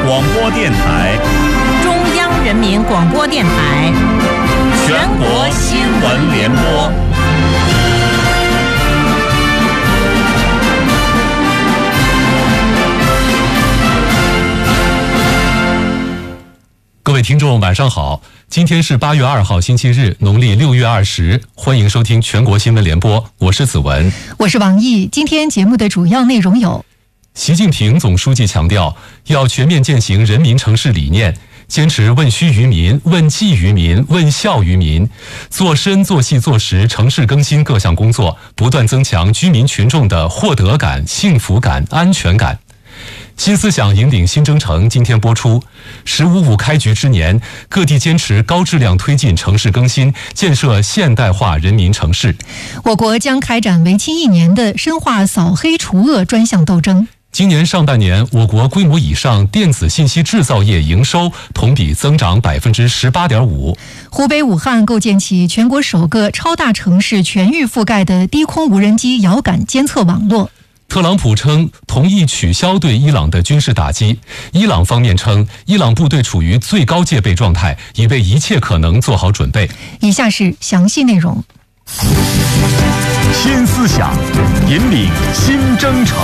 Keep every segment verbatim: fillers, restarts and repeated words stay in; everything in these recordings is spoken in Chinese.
广播电台、 中央人民广播电台、 全国新闻联播。 各位听众晚上好，今天是八月二号星期日，农历六月二十，欢迎收听全国新闻联播，我是子文， 我是王毅。今天节目的主要内容有： 习近平总书记强调，要全面践行人民城市理念，坚持问需于民、问计于民、问效于民，做深做细做实城市更新各项工作，不断增强居民群众的获得感、幸福感、安全感。新思想引领新征程今天播出。十五五开局之年，各地坚持高质量推进城市更新，建设现代化人民城市。 我国将开展为期一年的深化扫黑除恶专项斗争。 今年上半年，我国规模以上电子信息制造业营收同比增长百分之十八点五。 湖北武汉构建起全国首个超大城市全域覆盖的低空无人机遥感监测网络。 特朗普称同意取消对伊朗的军事打击，伊朗方面称伊朗部队处于最高戒备状态，已为一切可能做好准备。 以下是详细内容。 新思想引领新征程。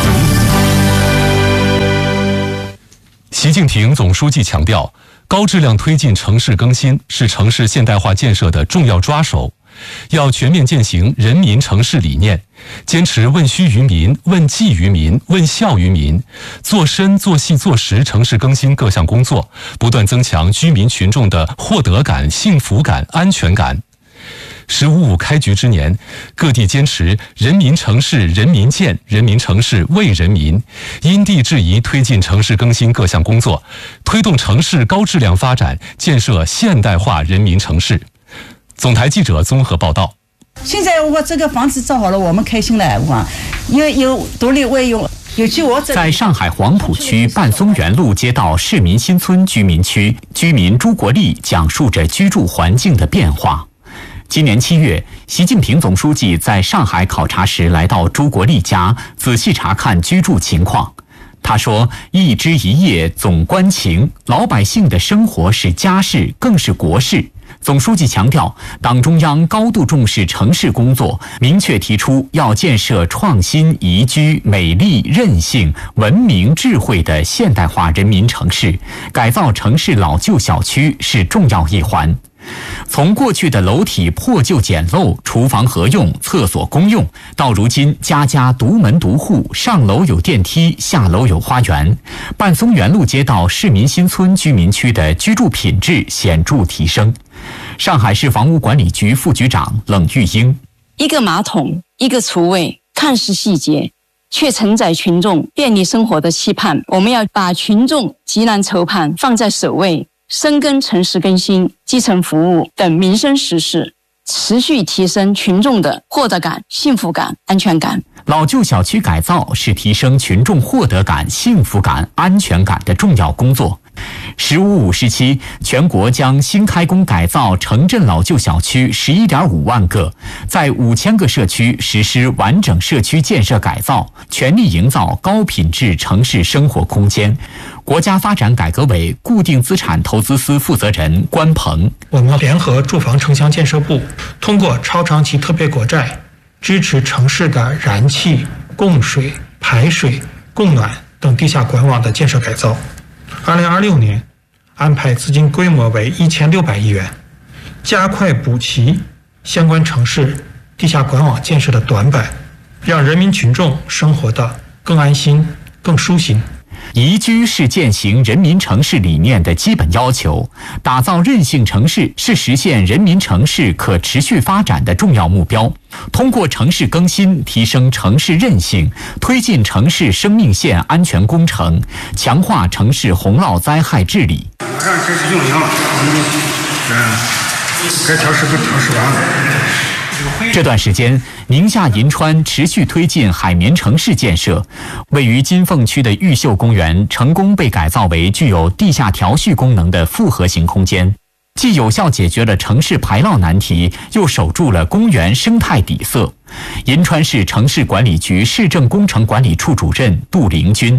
习近平总书记强调，高质量推进城市更新是城市现代化建设的重要抓手，要全面践行人民城市理念，坚持问需于民、问计于民、问效于民，做深做细做实城市更新各项工作，不断增强居民群众的获得感、幸福感、安全感。十五五开局之年，各地坚持人民城市人民建、人民城市为人民，因地制宜推进城市更新各项工作，推动城市高质量发展，建设现代化人民城市。总台记者综合报道。 现在我这个房子造好了，我们开心了，我因为有独立卫浴，尤其我在上海黄浦区半松园路街道市民新村居民区，居民朱国立讲述着居住环境的变化。今年七月，习近平总书记在上海考察时来到朱国立家，仔细查看居住情况。他说：“一枝一叶总关情，老百姓的生活是家事，更是国事。”总书记强调，党中央高度重视城市工作，明确提出要建设创新、宜居、美丽、韧性、文明、智慧的现代化人民城市，改造城市老旧小区是重要一环。从过去的楼体破旧简陋、厨房合用、厕所公用，到如今家家独门独户，上楼有电梯，下楼有花园，半松园路街道市民新村居民区的居住品质显著提升。上海市房屋管理局副局长冷玉英： 一个马桶，一个厨卫，看似细节，却承载群众便利生活的期盼。我们要把群众急难愁盼放在首位，深耕城市更新、基层服务等民生实事，持续提升群众的获得感、幸福感、安全感。 老旧小区改造是提升群众获得感、幸福感、安全感的重要工作。十五五时期，全国将新开工改造城镇老旧小区十一点五万个，在五千个社区实施完整社区建设改造，全力营造高品质城市生活空间。国家发展改革委固定资产投资司负责人关鹏： 我们联合住房城乡建设部，通过超长期特别国债，支持城市的燃气、供水、排水、供暖等地下管网的建设改造。二零二六年，安排资金规模为一千六百亿元，加快补齐相关城市地下管网建设的短板，让人民群众生活得更安心、更舒心。 宜居是践行人民城市理念的基本要求，打造韧性城市是实现人民城市可持续发展的重要目标。通过城市更新，提升城市韧性，推进城市生命线安全工程，强化城市洪涝灾害治理。 马上开始运营了，嗯，该调试都调试完了。 这段时间，宁夏银川持续推进海绵城市建设，位于金凤区的玉秀公园成功被改造为具有地下调蓄功能的复合型空间，既有效解决了城市排涝难题，又守住了公园生态底色。银川市城市管理局市政工程管理处主任杜凌军：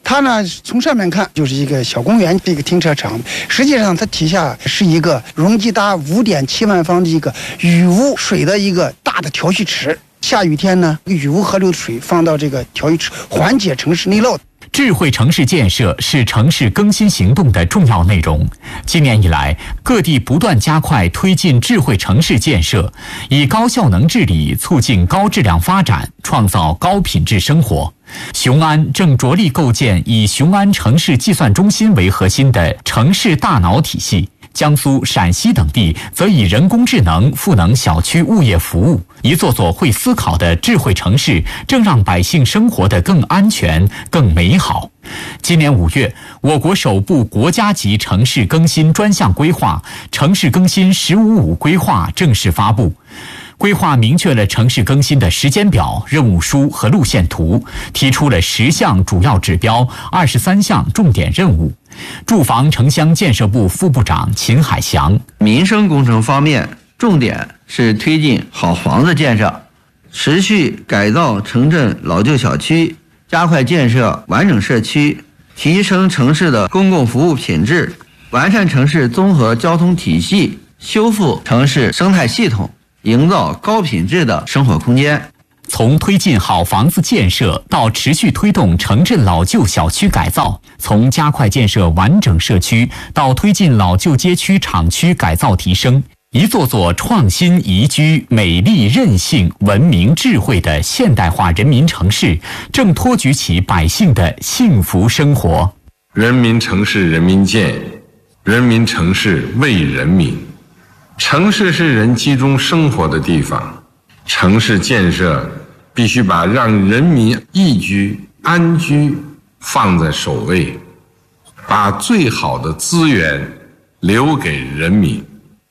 它呢从上面看就是一个小公园，一个停车场，实际上它底下是一个容积达五点七万方的一个雨污水的一个大的调蓄池。下雨天呢，雨污河流的水放到这个调蓄池，缓解城市内涝。 智慧城市建设是城市更新行动的重要内容。今年以来，各地不断加快推进智慧城市建设，以高效能治理促进高质量发展，创造高品质生活。雄安正着力构建以雄安城市计算中心为核心的城市大脑体系。江苏、陕西等地则以人工智能赋能小区物业服务，一座座会思考的智慧城市正让百姓生活得更安全、更美好。今年五月，我国首部国家级城市更新专项规划《城市更新“十五五”规划》正式发布。规划明确了城市更新的时间表、任务书和路线图，提出了十项主要指标、二十三项重点任务。住房城乡建设部副部长秦海翔： 民生工程方面，重点是推进好房子建设，持续改造城镇老旧小区，加快建设完整社区，提升城市的公共服务品质，完善城市综合交通体系，修复城市生态系统，营造高品质的生活空间。 从推进好房子建设到持续推动城镇老旧小区改造，从加快建设完整社区到推进老旧街区厂区改造提升，一座座创新宜居、美丽韧性、文明智慧的现代化人民城市正托举起百姓的幸福生活。 人民城市人民建，人民城市为人民。城市是人集中生活的地方，城市建设必须把让人民宜居、安居放在首位，把最好的资源留给人民。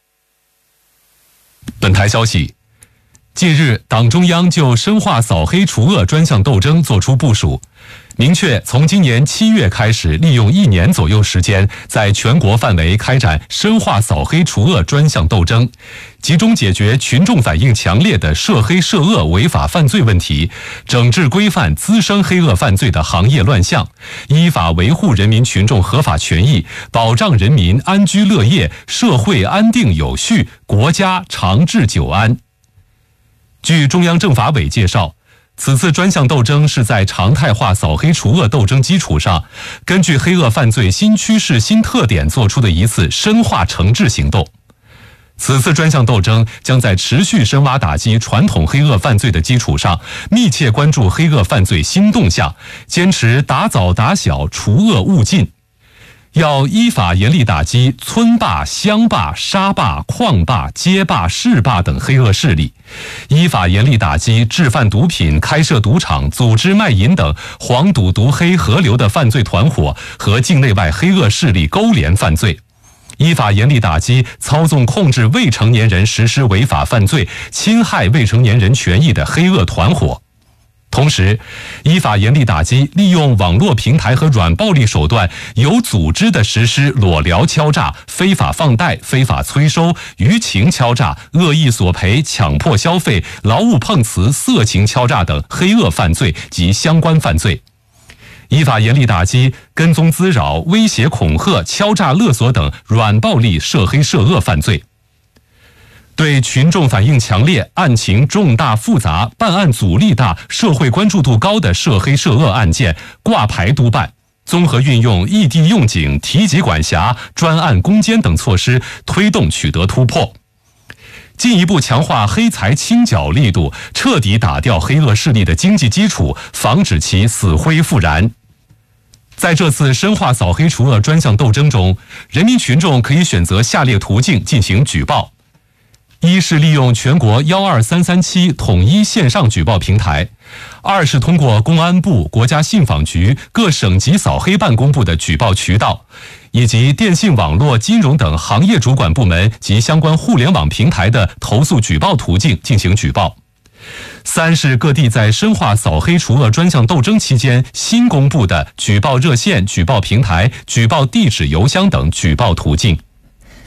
本台消息，近日，党中央就深化扫黑除恶专项斗争作出部署，明确从今年七月开始，利用一年左右时间，在全国范围开展深化扫黑除恶专项斗争，集中解决群众反映强烈的涉黑涉恶违法犯罪问题，整治规范滋生黑恶犯罪的行业乱象，依法维护人民群众合法权益，保障人民安居乐业，社会安定有序，国家长治久安。据中央政法委介绍，此次专项斗争是在常态化扫黑除恶斗争基础上，根据黑恶犯罪新趋势新特点做出的一次深化惩治行动。此次专项斗争将在持续深挖打击传统黑恶犯罪的基础上，密切关注黑恶犯罪新动向，坚持打早打小，除恶务尽。要依法严厉打击村霸、乡霸、沙霸、矿霸、街霸、市霸等黑恶势力，依法严厉打击制贩毒品、开设赌场、组织卖淫等黄赌毒黑合流的犯罪团伙和境内外黑恶势力勾连犯罪，依法严厉打击操纵控制未成年人实施违法犯罪、侵害未成年人权益的黑恶团伙。同时，依法严厉打击利用网络平台和软暴力手段，有组织地实施裸聊敲诈、非法放贷、非法催收、舆情敲诈、恶意索赔、强迫消费、劳务碰瓷、色情敲诈等黑恶犯罪及相关犯罪。依法严厉打击跟踪滋扰、威胁恐吓、敲诈勒索等软暴力涉黑涉恶犯罪。对群众反映强烈、案情重大复杂、办案阻力大、社会关注度高的涉黑涉恶案件，挂牌督办，综合运用异地用警、提级管辖、专案攻坚等措施，推动取得突破。进一步强化黑财清剿力度，彻底打掉黑恶势力的经济基础，防止其死灰复燃。在这次深化扫黑除恶专项斗争中，人民群众可以选择下列途径进行举报。一是利用全国一二三三七统一线上举报平台，二是通过公安部、国家信访局、各省级扫黑办公部的举报渠道，以及电信网络、金融等行业主管部门及相关互联网平台的投诉举报途径进行举报。三是各地在深化扫黑除恶专项斗争期间新公布的举报热线、举报平台、举报地址、邮箱等举报途径。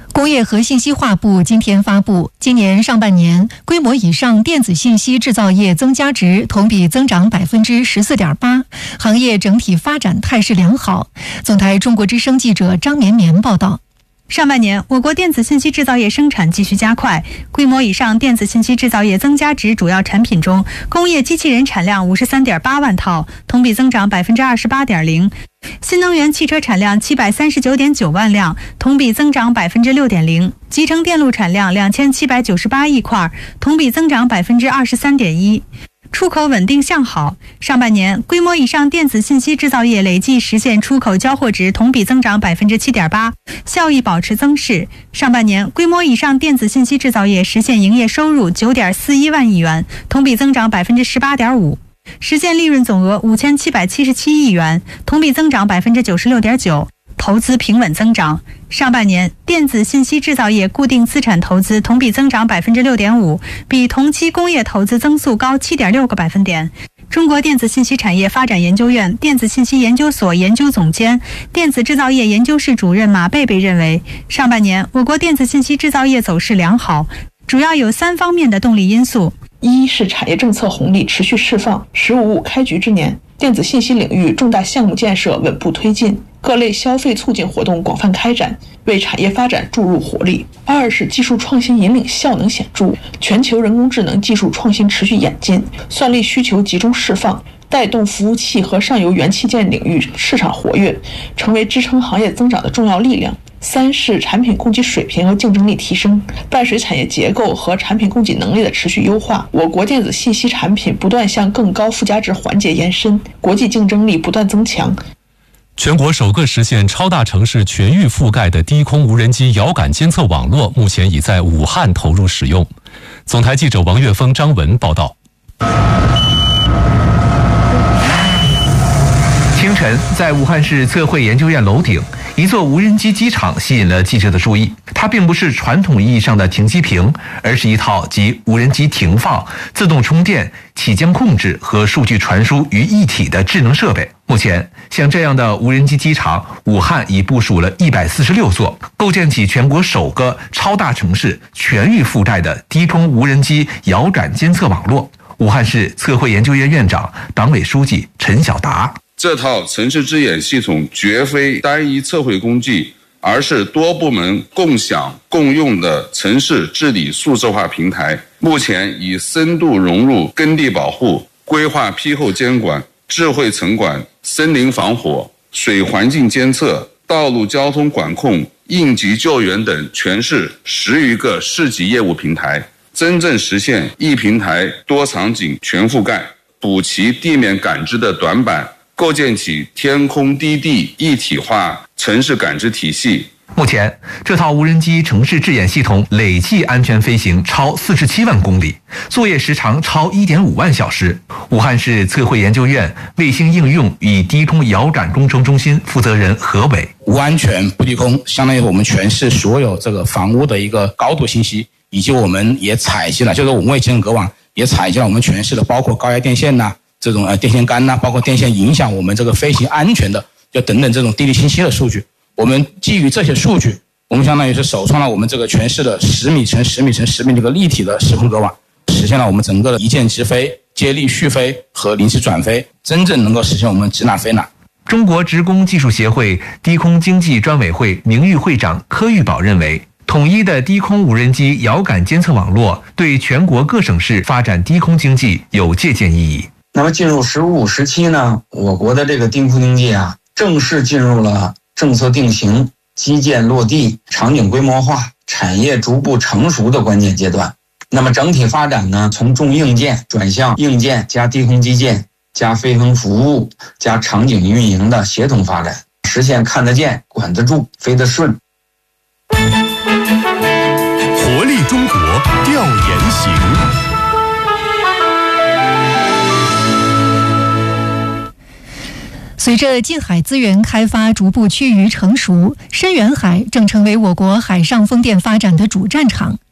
工业和信息化部今天发布，今年上半年规模以上电子信息制造业增加值同比增长百分之十四点八，行业整体发展态势良好。总台中国之声记者张绵绵报道。 上半年，我国电子信息制造业生产继续加快，规模以上电子信息制造业增加值主要产品中，工业机器人产量五十三点八万套，同比增长百分之二十八点零；新能源汽车产量七百三十九点九万辆，同比增长百分之六点零；集成电路产量两千七百九十八亿块，同比增长百分之二十三点一。出口稳定向好，上半年规模以上电子信息制造业累计实现出口交货值同比增长百分之七点八，效益保持增势。上半年规模以上电子信息制造业实现营业收入九点四一万亿元，同比增长百分之十八点五，实现利润总额五千七百七十七亿元，同比增长百分之九十六点九。投资平稳增长，上半年电子信息制造业固定资产投资同比增长百分之六点五，比同期工业投资增速高七点六个百分点。中国电子信息产业发展研究院电子信息研究所研究总监、电子制造业研究室主任马贝贝认为，上半年我国电子信息制造业走势良好，主要有三方面的动力因素： 一是产业政策红利持续释放，十五五开局之年，电子信息领域重大项目建设稳步推进，各类消费促进活动广泛开展，为产业发展注入活力。二是技术创新引领效能显著，全球人工智能技术创新持续演进，算力需求集中释放，带动服务器和上游元器件领域市场活跃，成为支撑行业增长的重要力量。三是产品供给水平和竞争力提升，伴随产业结构和产品供给能力的持续优化，我国电子信息产品不断向更高附加值环节延伸，国际竞争力不断增强。 全国首个实现超大城市全域覆盖的低空无人机遥感监测网络，目前已在武汉投入使用。总台记者王岳峰、张文报道。 清晨，在武汉市测绘研究院楼顶，一座无人机机场吸引了记者的注意。它并不是传统意义上的停机坪，而是一套集无人机停放、自动充电、起降控制和数据传输于一体的智能设备。目前，像这样的无人机机场，武汉已部署了一百四十六座，构建起全国首个超大城市全域覆盖的低空无人机遥感监测网络。武汉市测绘研究院院长、党委书记陈晓达。 这套城市之眼系统绝非单一测绘工具，而是多部门共享共用的城市治理数字化平台。目前已深度融入耕地保护、规划批后监管、智慧城管、森林防火、水环境监测、道路交通管控、应急救援等全市十余个市级业务平台，真正实现一平台多场景全覆盖，补齐地面感知的短板，构建起天空低地一体化城市感知体系。 目前，这套无人机城市智眼系统累计安全飞行超四十七万公里，作业时长超一点五万小时。武汉市测绘研究院卫星应用与低空遥感工程中心负责人何伟： 无安全不低空，相当于我们全市所有这个房屋的一个高度信息，以及我们也采集了，就是我们卫星隔网也采集了我们全市的，包括高压电线呐、啊。这种呃电线杆呐、啊，包括电线影响我们这个飞行安全的，就等等这种地理信息的数据。我们基于这些数据，我们相当于是首创了我们这个全市的十米乘十米乘十米这个立体的时空隔网，实现了我们整个的一键直飞、接力续飞和临时转飞，真正能够实现我们直哪飞哪。 中国职工技术协会低空经济专委会名誉会长柯玉宝认为，统一的低空无人机遥感监测网络对全国各省市发展低空经济有借鉴意义。 那么进入十五时期呢，我国的这个低空经济啊，正式进入了政策定型、基建落地、场景规模化、产业逐步成熟的关键阶段。那么整体发展呢，从重硬件转向硬件加低空基建加飞行服务加场景运营的协同发展，实现看得见、管得住、飞得顺。 活力中国调研行。 随着近海资源开发逐步趋于成熟，深远海正成为我国海上风电发展的主战场。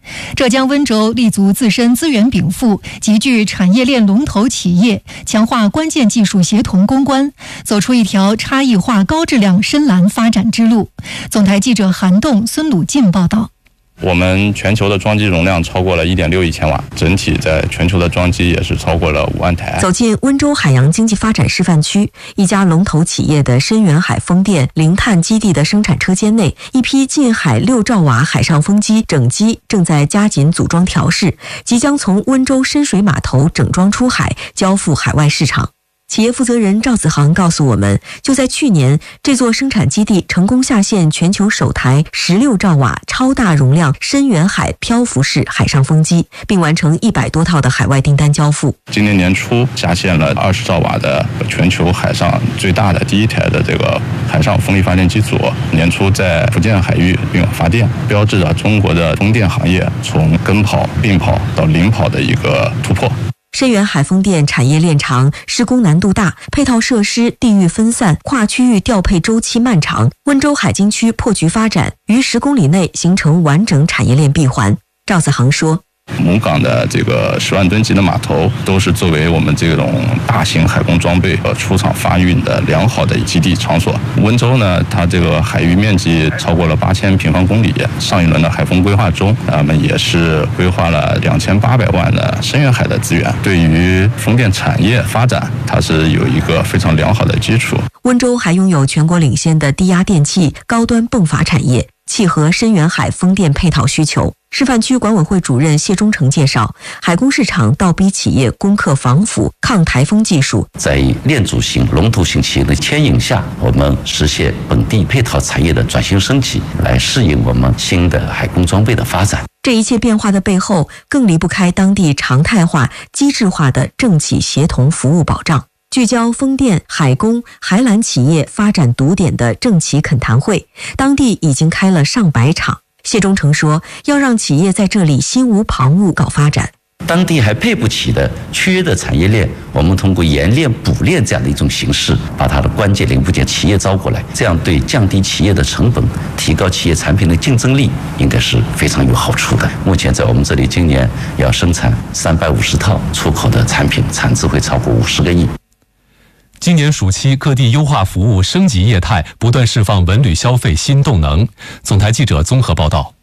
浙江温州立足自身资源禀赋，集聚产业链龙头企业，强化关键技术协同攻关，走出一条差异化高质量深蓝发展之路。总台记者韩栋、孙鲁进报道。 我们全球的装机容量超过了 一点六亿千瓦，整体在全球的装机也是超过了五万台。 走进温州海洋经济发展示范区，一家龙头企业的深远海风电零碳基地的生产车间内，一批近海六兆瓦海上风机整机正在加紧组装调试，即将从温州深水码头整装出海，交付海外市场。企业负责人赵子航告诉我们，就在去年，这座生产基地成功下线全球首台十六兆瓦超大容量深远海漂浮式海上风机，并完成一百多套的海外订单交付。 今年年初下线了二十兆瓦的全球海上最大的第一台的这个海上风力发电机组，年初在福建海域并发电，标志着中国的风电行业从跟跑、并跑到领跑的一个突破。 深远海风电产业链长，施工难度大，配套设施地域分散，跨区域调配周期漫长。温州海经区破局发展，于十公里内形成完整产业链闭环。赵子航说， 母港的这个十万吨级的码头，都是作为我们这种大型海工装备和出厂发运的良好的基地场所。温州呢，它这个海域面积超过了八千平方公里。上一轮的海风规划中，我们也是规划了两千八百万的深远海的资源，对于风电产业发展，它是有一个非常良好的基础。 温州还拥有全国领先的低压电器、高端泵阀产业，契合深远海风电配套需求。示范区管委会主任谢忠诚介绍，海工市场倒逼企业攻克防腐、抗台风技术， 在链组型、龙头型企业的牵引下，我们实现本地配套产业的转型升级，来适应我们新的海工装备的发展。 这一切变化的背后，更离不开当地常态化、机制化的政企协同服务保障。聚焦风电、海工、海缆企业发展堵点的政企恳谈会，当地已经开了上百场。谢忠诚说，要让企业在这里心无旁骛搞发展。 当地还配不起的缺的产业链，我们通过延链补链这样的一种形式，把它的关键零部件企业招过来，这样对降低企业的成本、提高企业产品的竞争力，应该是非常有好处的。目前在我们这里，今年要生产三百五十套出口的产品，产值会超过五十个亿。 今年暑期，各地优化服务、升级业态，不断释放文旅消费新动能。总台记者综合报道。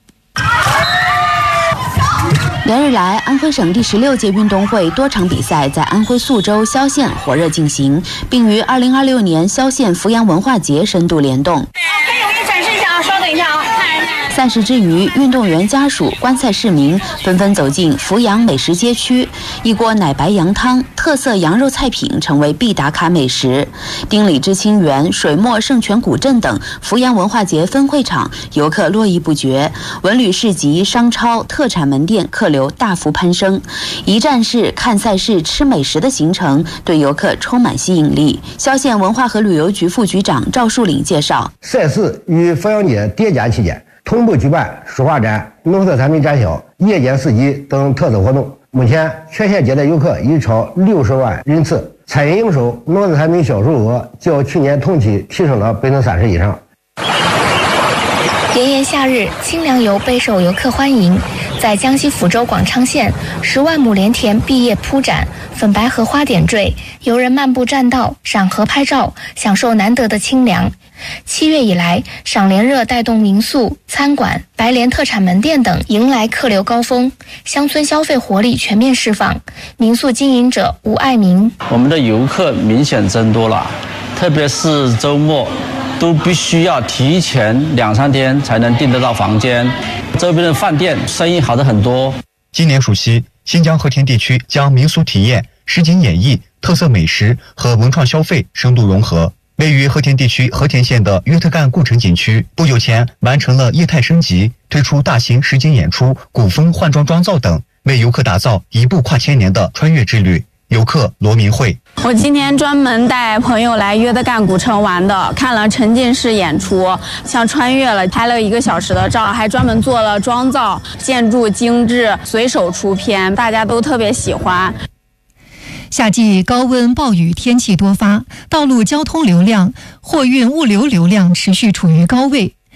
连日来，安徽省第十六届运动会多场比赛在安徽宿州、萧县火热进行，并与二零二六年萧县阜阳文化节深度联动。 可以，我给你展示一下啊，稍等一下啊。 赛事之余，运动员家属、观赛市民纷纷走进阜阳美食街区，一锅奶白羊汤、特色羊肉菜品成为必打卡美食。丁里知青园、水墨圣泉古镇等阜阳文化节分会场，游客络绎不绝，文旅市集、商超、特产门店客流大幅攀升。一站式看赛事、吃美食的行程对游客充满吸引力。萧县文化和旅游局副局长赵树岭介绍， 赛事于阜阳节叠加期间同步举办书画展、农特产品展销、夜间市集等特色活动。目前全县接待游客已超六十万人次，餐饮营收、农特产品销售额较去年同期提升了百分之三十以上。 炎炎夏日，清凉游备受游客欢迎。在江西抚州广昌县，十万亩莲田碧叶铺展，粉白荷花点缀，游人漫步栈道，赏荷拍照，享受难得的清凉。七月以来，赏莲热带动民宿、餐馆、白莲特产门店等迎来客流高峰，乡村消费活力全面释放。民宿经营者吴爱民： 我们的游客明显增多了，特别是周末，都必须要提前两三天才能订得到房间。周边的饭店生意好的很多。 今年暑期，新疆和田地区将民俗体验、实景演绎、特色美食和文创消费深度融合。位于和田地区和田县的约特干故城景区，不久前完成了业态升级，推出大型实景演出、古风换装妆造等，为游客打造一部跨千年的穿越之旅。游客罗明慧： 我今天专门带朋友来约德干古城玩的，看了沉浸式演出，像穿越了，拍了一个小时的照，还专门做了妆造，建筑精致，随手出片，大家都特别喜欢。 夏季高温暴雨天气多发，道路交通流量、货运物流流量持续处于高位。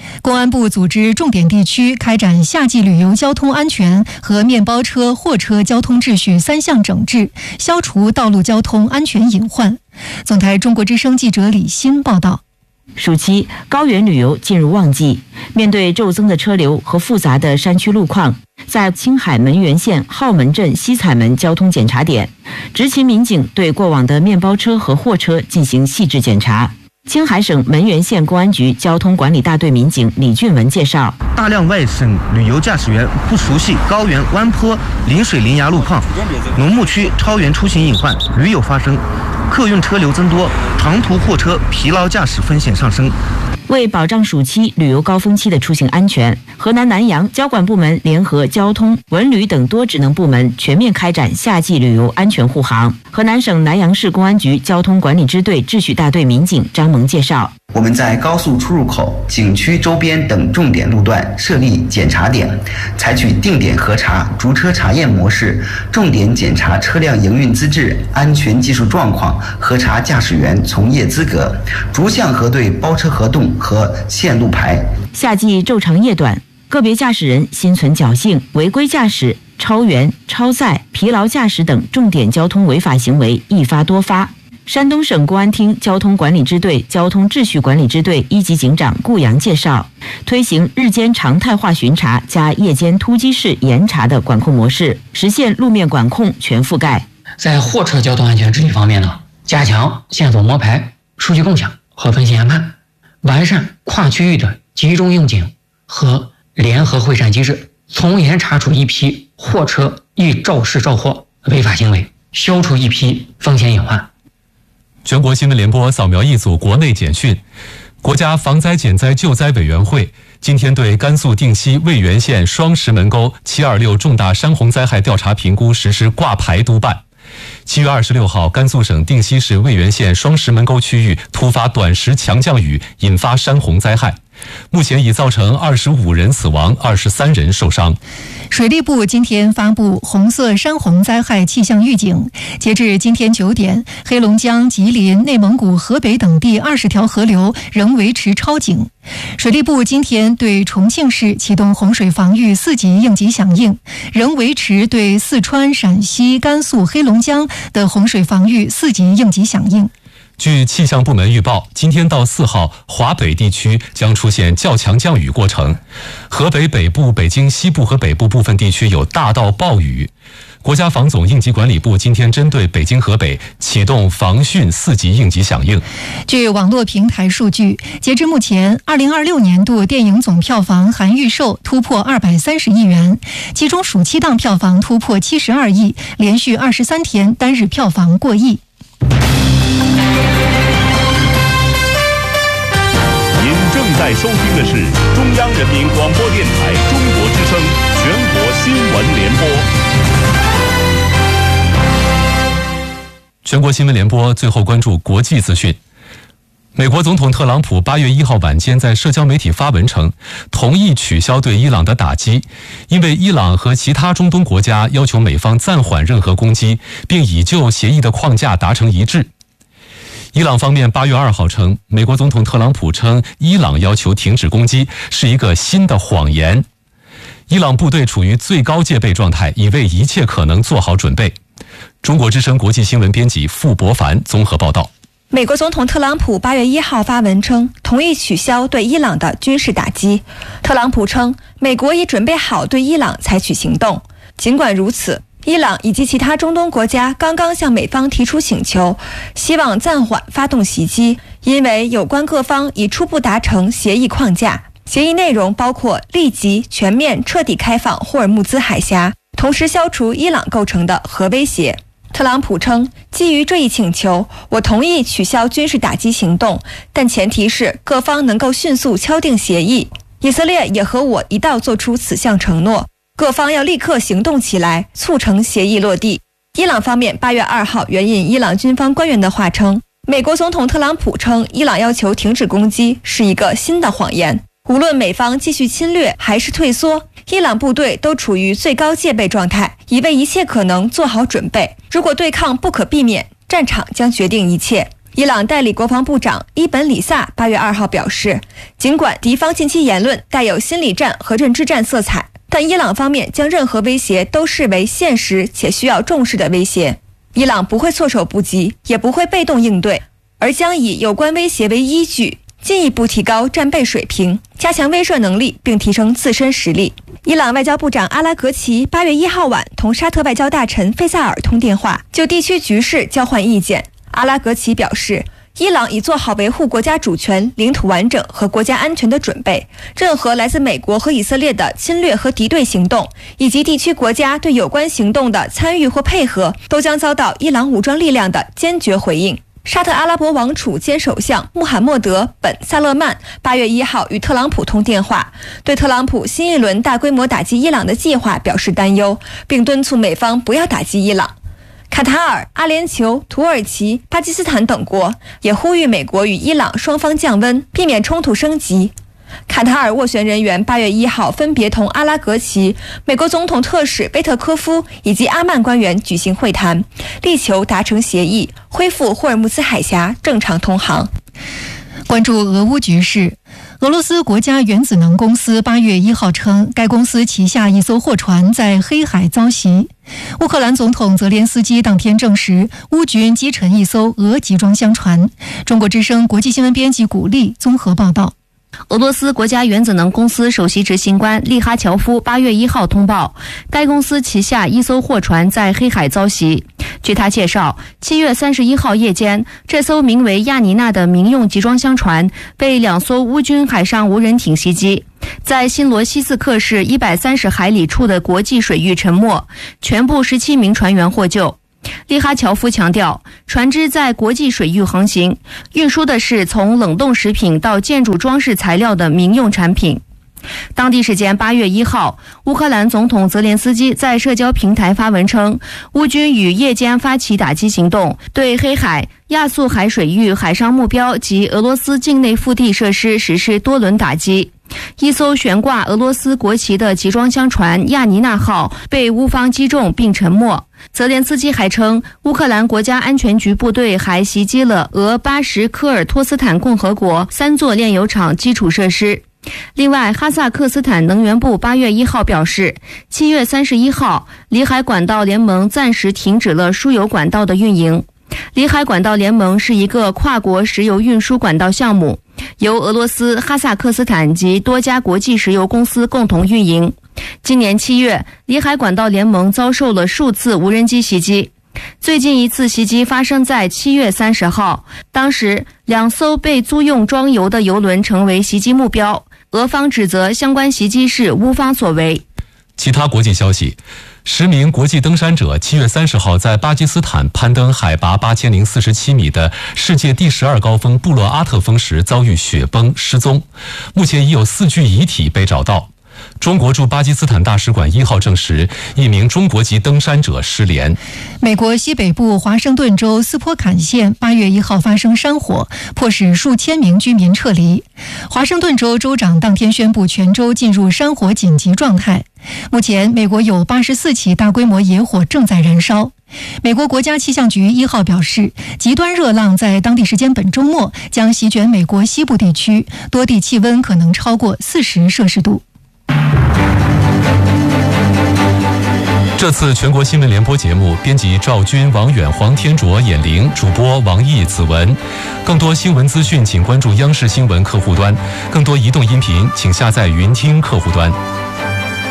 公安部组织重点地区开展夏季旅游交通安全和面包车、货车交通秩序三项整治，消除道路交通安全隐患。总台中国之声记者李欣报道。 暑期高原旅游进入旺季，面对骤增的车流和复杂的山区路况，在青海门源县浩门镇西彩门交通检查点，执勤民警对过往的面包车和货车进行细致检查。青海省门源县公安局交通管理大队民警李俊文介绍， 大量外省旅游驾驶员不熟悉高原弯坡、临水临崖路况，农牧区超员出行隐患屡有发生，客运车流增多，长途货车疲劳驾驶风险上升。 为保障暑期旅游高峰期的出行安全，河南南阳交管部门联合交通、文旅等多职能部门全面开展夏季旅游安全护航。河南省南阳市公安局交通管理支队秩序大队民警张萌介绍， 我们在高速出入口、景区周边等重点路段设立检查点，采取定点核查、逐车查验模式，重点检查车辆营运资质、安全技术状况，核查驾驶员从业资格，逐项核对包车合同和线路牌。 夏季昼长夜短，个别驾驶人心存侥幸，违规驾驶、超员、超载、疲劳驾驶等重点交通违法行为一发多发。山东省公安厅交通管理支队交通秩序管理支队一级警长顾阳介绍，推行日间常态化巡查加夜间突击式严查的管控模式，实现路面管控全覆盖。 在货车交通安全治理方面呢，加强线索摸排、数据共享和分析研判，完善跨区域的集中应警和联合会战机制，从严查处一批货车易肇事肇祸违法行为，消除一批风险隐患。 全国新闻联播扫描一组国内简讯。国家防灾减灾救灾委员会今天对甘肃定西渭源县双石门沟七二六重大山洪灾害调查评估实施挂牌督办。七月二十六号，甘肃省定西市渭源县双石门沟区域突发短时强降雨，引发山洪灾害。目前已造成二十五人死亡，二十三人受伤。 水利部今天发布红色山洪灾害气象预警，截至今天九点，黑龙江、吉林、内蒙古、河北等地二十条河流仍维持超警。水利部今天对重庆市启动洪水防御四级应急响应，仍维持对四川、陕西、甘肃、黑龙江的洪水防御四级应急响应。 据气象部门预报，今天到四号，华北地区将出现较强降雨过程，河北北部、北京西部和北部部分地区有大到暴雨。国家防总应急管理部今天针对北京、河北启动防汛四级应急响应。 据网络平台数据，截至目前，二零二六年度电影总票房含预售突破二百三十亿元，其中暑期档票房突破七十二亿，连续二十三天单日票房过亿。 您正在收听的是中央人民广播电台中国之声全国新闻联播。 全国新闻联播最后关注国际资讯。美国总统特朗普八月一号晚间在社交媒体发文称，同意取消对伊朗的打击，因为伊朗和其他中东国家要求美方暂缓任何攻击，并已就协议的框架达成一致。伊朗方面八月二号称，美国总统特朗普称伊朗要求停止攻击是一个新的谎言。伊朗部队处于最高戒备状态，已为一切可能做好准备。中国之声国际新闻编辑傅博凡综合报道。 美国总统特朗普八月一号发文称，同意取消对伊朗的军事打击。特朗普称，美国已准备好对伊朗采取行动。尽管如此，伊朗以及其他中东国家刚刚向美方提出请求，希望暂缓发动袭击，因为有关各方已初步达成协议框架。协议内容包括立即、全面、彻底开放霍尔木兹海峡，同时消除伊朗构成的核威胁。特朗普称，基于这一请求，我同意取消军事打击行动，但前提是各方能够迅速敲定协议。以色列也和我一道做出此项承诺，各方要立刻行动起来，促成协议落地。伊朗方面八月二号援引伊朗军方官员的话称，美国总统特朗普称伊朗要求停止攻击是一个新的谎言。无论美方继续侵略还是退缩，伊朗部队都处于最高戒备状态，已为一切可能做好准备。如果对抗不可避免，战场将决定一切。 伊朗代理国防部长伊本里萨八月二号表示，尽管敌方近期言论带有心理战和认知战色彩，但伊朗方面将任何威胁都视为现实且需要重视的威胁。伊朗不会措手不及，也不会被动应对，而将以有关威胁为依据，进一步提高战备水平，加强威慑能力，并提升自身实力。伊朗外交部长阿拉格齐八月一号晚同沙特外交大臣费萨尔通电话，就地区局势交换意见。阿拉格齐表示，伊朗已做好维护国家主权、领土完整和国家安全的准备，任何来自美国和以色列的侵略和敌对行动，以及地区国家对有关行动的参与或配合，都将遭到伊朗武装力量的坚决回应。沙特阿拉伯王储兼首相穆罕默德·本·萨勒曼八月一号与特朗普通电话，对特朗普新一轮大规模打击伊朗的计划表示担忧，并敦促美方不要打击伊朗。卡塔尔、阿联酋、土耳其、巴基斯坦等国也呼吁美国与伊朗双方降温，避免冲突升级。卡塔尔斡旋人员八月一号分别同阿拉格齐、美国总统特使贝特科夫以及阿曼官员举行会谈，力求达成协议，恢复霍尔木兹海峡正常通航。 关注俄乌局势，俄罗斯国家原子能公司八月一号称，该公司旗下一艘货船在黑海遭袭。乌克兰总统泽连斯基当天证实，乌军击沉一艘俄集装箱船。中国之声国际新闻编辑古丽综合报道。 俄罗斯国家原子能公司首席执行官利哈乔夫八月一号通报，该公司旗下一艘货船在黑海遭袭。据他介绍，七月三十一号夜间，这艘名为亚尼娜的民用集装箱船被两艘乌军海上无人艇袭击，在新罗西斯克市一百三十海里处的国际水域沉没，全部十七名船员获救。利哈乔夫强调，船只在国际水域航行，运输的是从冷冻食品到建筑装饰材料的民用产品。当地时间八月一号，乌克兰总统泽连斯基在社交平台发文称，乌军于夜间发起打击行动，对黑海、亚速海水域海上目标及俄罗斯境内腹地设施实施多轮打击。一艘悬挂俄罗斯国旗的集装箱船亚尼娜号被乌方击中并沉没。泽连斯基还称，乌克兰国家安全局部队还袭击了俄巴什科尔托斯坦共和国三座炼油厂基础设施。另外，哈萨克斯坦能源部八月一号表示，七月三十一号，里海管道联盟暂时停止了输油管道的运营。里海管道联盟是一个跨国石油运输管道项目，由俄罗斯、哈萨克斯坦及多家国际石油公司共同运营。今年七月，里海管道联盟遭受了数次无人机袭击。最近一次袭击发生在七月三十号，当时两艘被租用装油的油轮成为袭击目标，俄方指责相关袭击是乌方所为。 其他国际消息，十名国际登山者七月三十号在巴基斯坦攀登海拔八千零四十七米的世界第十二高峰布洛阿特峰时遭遇雪崩失踪，目前已有四具遗体被找到。中国驻巴基斯坦大使馆一号证实，一名中国籍登山者失联。 美国西北部华盛顿州斯波坎县八月一号发生山火，迫使数千名居民撤离。华盛顿州州长当天宣布全州进入山火紧急状态。目前，美国有八十四起大规模野火正在燃烧。美国国家气象局一号表示，极端热浪在当地时间本周末将席卷美国西部地区，多地气温可能超过四十摄氏度。 这次全国新闻联播节目，编辑赵军、王远、黄天卓、闫玲，主播王毅、子文。更多新闻资讯，请关注央视新闻客户端；更多移动音频，请下载云听客户端。